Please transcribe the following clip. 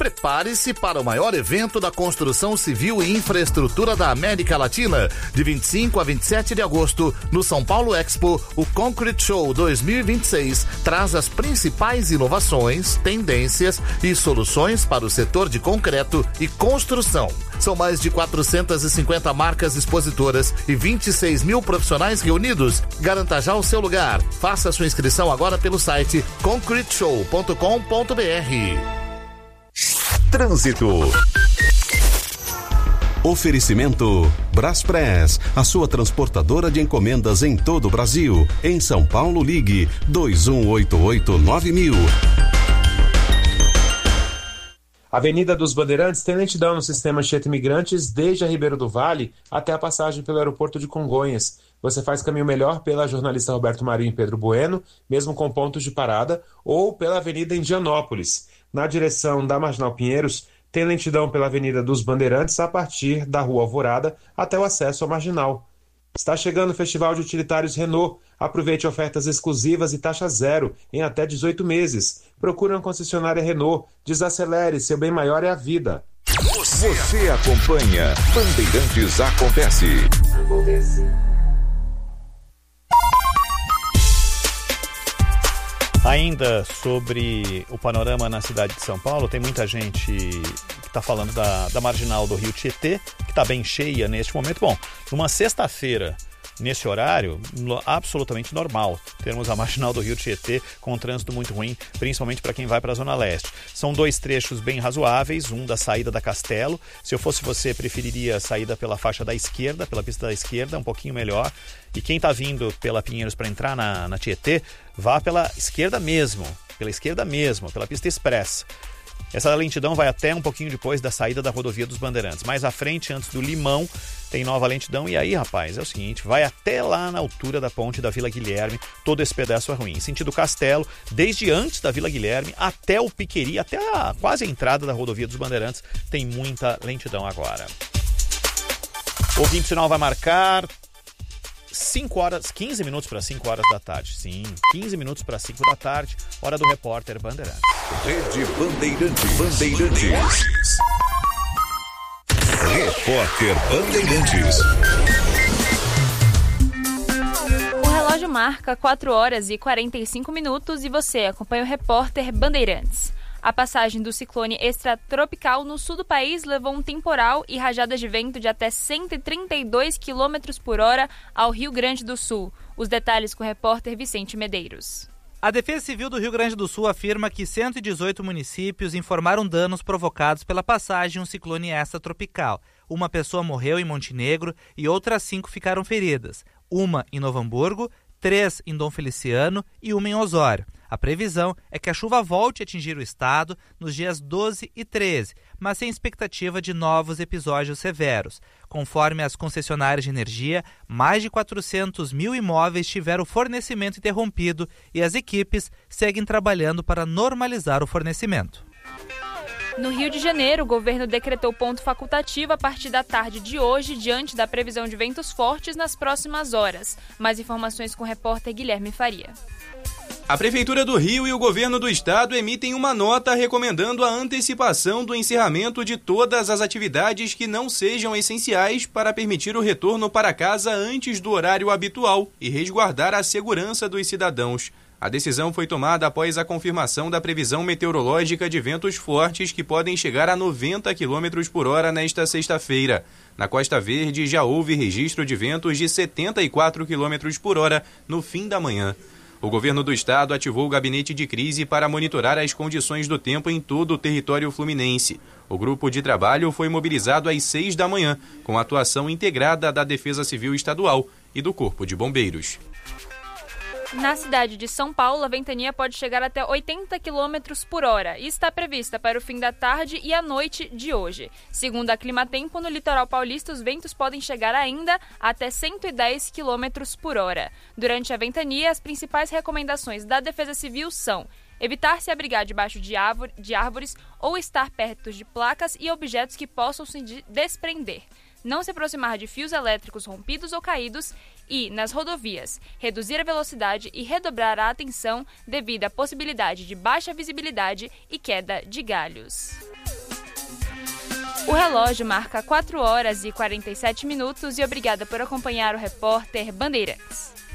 Prepare-se para o maior evento da construção civil e infraestrutura da América Latina. De 25 a 27 de agosto, no São Paulo Expo, o Concrete Show 2026 traz as principais inovações, tendências e soluções para o setor de concreto e construção. São mais de 450 marcas expositoras e 26 mil profissionais reunidos. Garanta já o seu lugar. Faça sua inscrição agora pelo site concreteshow.com.br. Trânsito. Oferecimento Braspress, a sua transportadora de encomendas em todo o Brasil. Em São Paulo, ligue 2188-9000. Avenida dos Bandeirantes tem lentidão no sistema Anchieta Imigrantes desde a Ribeiro do Vale até a passagem pelo aeroporto de Congonhas. Você faz caminho melhor pela jornalista Roberto Marinho e Pedro Bueno, mesmo com pontos de parada, ou pela Avenida Indianópolis. Na direção da Marginal Pinheiros, tem lentidão pela Avenida dos Bandeirantes a partir da Rua Alvorada até o acesso à Marginal. Está chegando o Festival de Utilitários Renault. Aproveite ofertas exclusivas e taxa zero em até 18 meses. Procure uma concessionária Renault. Desacelere, seu bem maior é a vida. Você acompanha Bandeirantes Acontece. Ainda sobre o panorama na cidade de São Paulo, tem muita gente que está falando da marginal do Rio Tietê, que está bem cheia neste momento. Bom, numa sexta-feira, nesse horário, absolutamente normal termos a marginal do Rio Tietê com um trânsito muito ruim, principalmente para quem vai para a Zona Leste. São dois trechos bem razoáveis, um da saída da Castelo. Se eu fosse você, preferiria a saída pela faixa da esquerda, pela pista da esquerda, um pouquinho melhor. E quem está vindo pela Pinheiros para entrar na Tietê, vá pela esquerda mesmo, pela pista expressa. Essa lentidão vai até um pouquinho depois da saída da rodovia dos Bandeirantes. Mais à frente, antes do Limão, tem nova lentidão. E aí, rapaz, é o seguinte, vai até lá na altura da ponte da Vila Guilherme. Todo esse pedaço é ruim. Sentido Castelo, desde antes da Vila Guilherme até o Piqueri, até quase a entrada da rodovia dos Bandeirantes, tem muita lentidão agora. O 20 sinal vai marcar 15 minutos para 5 horas da tarde. Sim, 15 minutos para 5 da tarde, hora do repórter Bandeirantes. Rede Bandeirantes. Repórter Bandeirantes. O relógio marca 4 horas e 45 minutos e você acompanha o repórter Bandeirantes. A passagem do ciclone extratropical no sul do país levou um temporal e rajadas de vento de até 132 km por hora ao Rio Grande do Sul. Os detalhes com o repórter Vicente Medeiros. A Defesa Civil do Rio Grande do Sul afirma que 118 municípios informaram danos provocados pela passagem de um ciclone extratropical. Uma pessoa morreu em Montenegro e outras 5 ficaram feridas. Uma em Novo Hamburgo, 3 em Dom Feliciano e uma em Osório. A previsão é que a chuva volte a atingir o estado nos dias 12 e 13, mas sem expectativa de novos episódios severos. Conforme as concessionárias de energia, mais de 400 mil imóveis tiveram o fornecimento interrompido e as equipes seguem trabalhando para normalizar o fornecimento. No Rio de Janeiro, o governo decretou ponto facultativo a partir da tarde de hoje, diante da previsão de ventos fortes nas próximas horas. Mais informações com o repórter Guilherme Faria. A Prefeitura do Rio e o Governo do Estado emitem uma nota recomendando a antecipação do encerramento de todas as atividades que não sejam essenciais para permitir o retorno para casa antes do horário habitual e resguardar a segurança dos cidadãos. A decisão foi tomada após a confirmação da previsão meteorológica de ventos fortes que podem chegar a 90 km por hora nesta sexta-feira. Na Costa Verde já houve registro de ventos de 74 km por hora no fim da manhã. O governo do estado ativou o gabinete de crise para monitorar as condições do tempo em todo o território fluminense. O grupo de trabalho foi mobilizado às 6 da manhã, com a atuação integrada da Defesa Civil Estadual e do Corpo de Bombeiros. Na cidade de São Paulo, a ventania pode chegar até 80 km por hora e está prevista para o fim da tarde e à noite de hoje. Segundo a Climatempo, no litoral paulista, os ventos podem chegar ainda até 110 km por hora. Durante a ventania, as principais recomendações da Defesa Civil são evitar se abrigar debaixo de árvores ou estar perto de placas e objetos que possam se desprender. Não se aproximar de fios elétricos rompidos ou caídos e, nas rodovias, reduzir a velocidade e redobrar a atenção devido à possibilidade de baixa visibilidade e queda de galhos. O relógio marca 4 horas e 47 minutos e obrigada por acompanhar o repórter Bandeirantes.